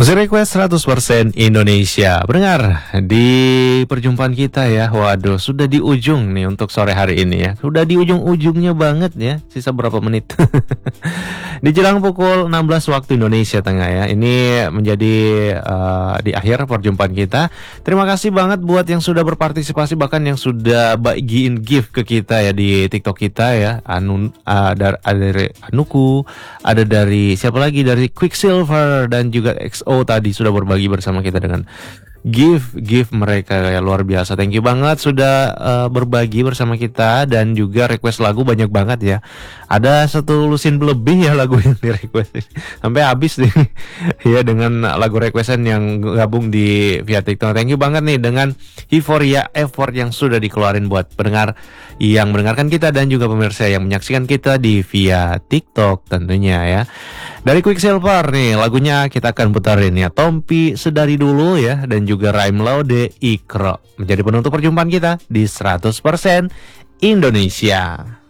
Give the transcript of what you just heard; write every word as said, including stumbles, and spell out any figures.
Musik request seratus persen Indonesia. Pendengar, di perjumpaan kita ya, waduh, sudah di ujung nih untuk sore hari ini ya. Sudah di ujung-ujungnya banget ya. Sisa berapa menit? Di jelang pukul enam belas waktu Indonesia Tengah ya. Ini menjadi uh, di akhir perjumpaan kita. Terima kasih banget buat yang sudah berpartisipasi, bahkan yang sudah bagiin gift ke kita ya di TikTok kita ya. Anu, uh, ada, ada dari Anuku, ada dari siapa lagi, dari Quicksilver, dan juga X O tadi sudah berbagi bersama kita dengan gift gift mereka ya, luar biasa. Thank you banget sudah uh, berbagi bersama kita, dan juga request lagu banyak banget ya. Ada satu lusin lebih ya lagu yang di request sampai habis nih ya, dengan lagu requestan yang gabung di via TikTok. Thank you banget nih dengan euforia effort yang sudah dikeluarin buat pendengar yang mendengarkan kita dan juga pemirsa yang menyaksikan kita di via TikTok tentunya ya. Dari Quicksilver nih lagunya kita akan putarin ya, Tompi Sedari Dulu ya, dan juga Raim Laude Ikro menjadi penutup perjumpaan kita di seratus persen Indonesia.